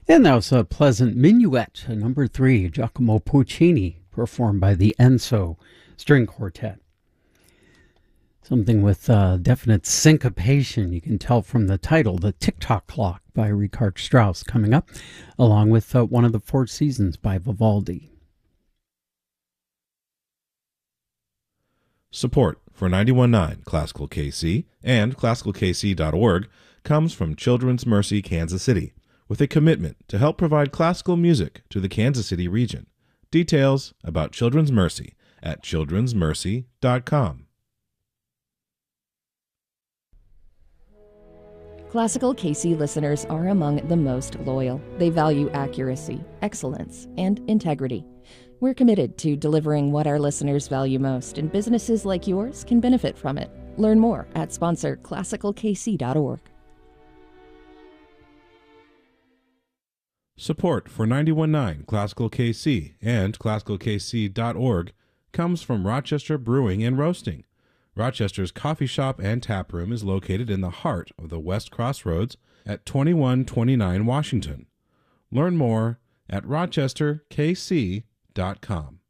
And that was a pleasant minuet, number 3, Giacomo Puccini, performed by the Enso String Quartet. Something with definite syncopation, you can tell from the title, The Tick-Tock Clock by Richard Strauss, coming up, along with one of the Four Seasons by Vivaldi. Support for 91.9 Classical KC and ClassicalKC.org comes from Children's Mercy Kansas City, with a commitment to help provide classical music to the Kansas City region. Details about Children's Mercy at childrensmercy.com. Classical KC listeners are among the most loyal. They value accuracy, excellence, and integrity. We're committed to delivering what our listeners value most, and businesses like yours can benefit from it. Learn more at sponsor classicalkc.org. Support for 91.9 Classical KC and ClassicalKC.org comes from Rochester Brewing and Roasting. Rochester's coffee shop and tap room is located in the heart of the West Crossroads at 2129 Washington. Learn more at rochesterkc.com.